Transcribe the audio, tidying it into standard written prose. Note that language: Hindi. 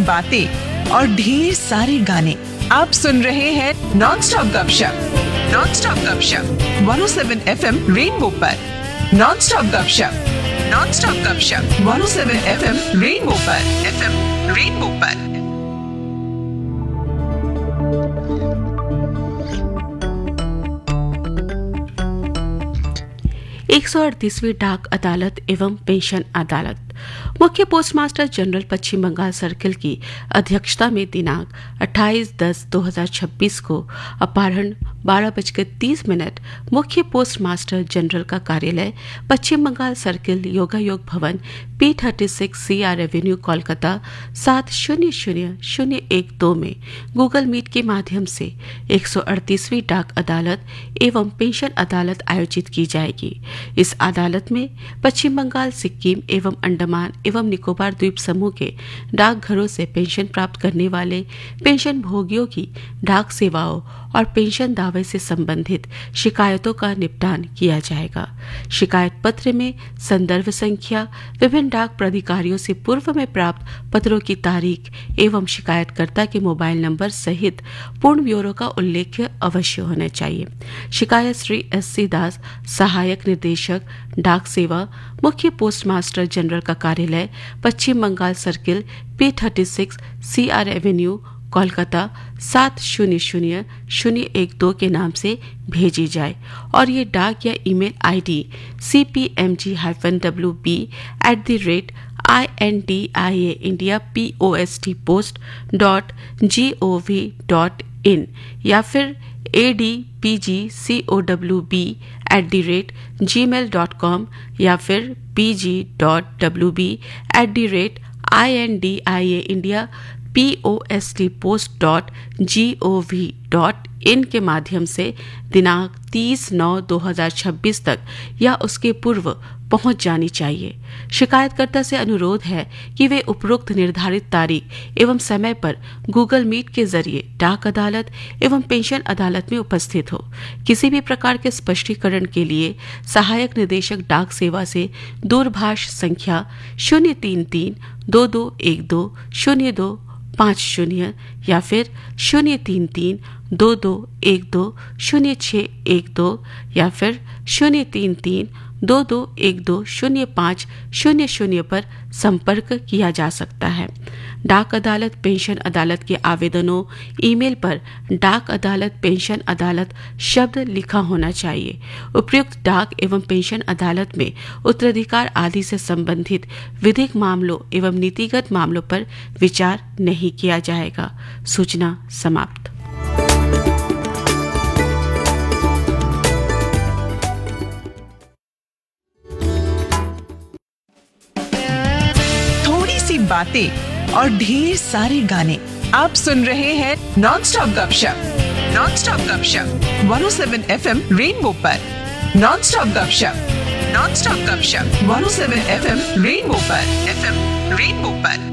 बातें और ढेर सारे गाने। आप सुन रहे हैं नॉन स्टॉप गपशप। नॉन स्टॉप गपशप 107 FM रेनबो पर। नॉन स्टॉप गपशप, नॉन स्टॉप गपशप 107 FM रेनबो पर। FM रेनबो पर। 138वीं डाक अदालत एवं पेंशन अदालत मुख्य पोस्टमास्टर जनरल पश्चिम बंगाल सर्किल की अध्यक्षता में दिनांक 28/10/2026 को अपराह्न 12:30 मुख्य पोस्टमास्टर जनरल का कार्यालय पश्चिम बंगाल सर्किल योगायोग भवन P36 CR एवेन्यू कोलकाता 700012 में गूगल मीट के माध्यम से 138वीं डाक अदालत एवं पेंशन अदालत आयोजित की जाएगी। इस अदालत में पश्चिम बंगाल, सिक्किम एवं अंडमान एवं निकोबार द्वीप समूह के डाकघरों से पेंशन प्राप्त करने वाले पेंशन भोगियों की डाक सेवाओं और पेंशन दावे से संबंधित शिकायतों का निपटान किया जाएगा। शिकायत पत्र में संदर्भ संख्या, विभिन्न डाक प्राधिकारियों से पूर्व में प्राप्त पत्रों की तारीख एवं शिकायतकर्ता के मोबाइल नंबर सहित पूर्ण ब्यौरे का उल्लेख अवश्य होना चाहिए। शिकायत श्री S.C. दास, सहायक निर्देशक डाक सेवा, मुख्य पोस्टमास्टर जनरल का कार्यालय पश्चिम Bengal circle P36 CR Avenue Kolkata 700012 के नाम से भेजी जाए और ये डाक या ईमेल ID cpmg-wb@indiapostpost.gov.in या फिर adpgcowb@gmail.com या फिर pg.wb@indiapostpost.gov.in के माध्यम से दिनांक 30/9/2026 तक या उसके पूर्व पहुंच जानी चाहिए। शिकायतकर्ता से अनुरोध है कि वे उपरोक्त निर्धारित तारीख एवं समय पर गूगल मीट के जरिए डाक अदालत एवं पेंशन अदालत में उपस्थित हो। किसी भी प्रकार के स्पष्टीकरण के लिए सहायक निदेशक डाक सेवा से दूरभाष संख्या 033-2212-0250 या फिर 033-2212-0612 या फिर 033-2212-0500 पर संपर्क किया जा सकता है। डाक अदालत पेंशन अदालत के आवेदनों ईमेल पर डाक अदालत पेंशन अदालत शब्द लिखा होना चाहिए। उपयुक्त डाक एवं पेंशन अदालत में उत्तराधिकार आदि से संबंधित विधिक मामलों एवं नीतिगत मामलों पर विचार नहीं किया जाएगा। सूचना समाप्त। बातें और ढेर सारे गाने। आप सुन रहे हैं नॉन स्टॉप गपशप। नॉन स्टॉप गपशप 107 FM रेनबो पर। नॉन स्टॉप गपशप, नॉन स्टॉप गपशप 107 FM रेनबो पर। FM रेनबो पर।